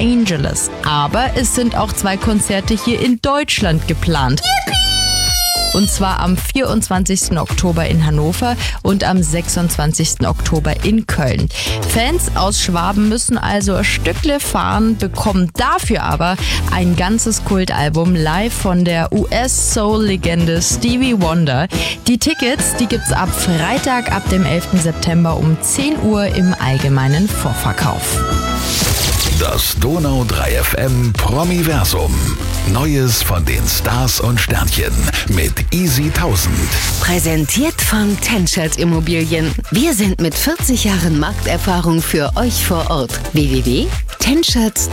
Angeles. Aber es sind auch 2 Konzerte hier in Deutschland geplant. Und zwar am 24. Oktober in Hannover und am 26. Oktober in Köln. Fans aus Schwaben müssen also ein Stückle fahren, bekommen dafür aber ein ganzes Kultalbum live von der US-Soul-Legende Stevie Wonder. Die Tickets, die gibt's ab Freitag, ab dem 11. September um 10 Uhr im allgemeinen Vorverkauf. Das Donau 3 FM Promiversum. Neues von den Stars und Sternchen mit Easy 1000. Präsentiert von Tenschert Immobilien. Wir sind mit 40 Jahren Markterfahrung für euch vor Ort. www.tenschert.de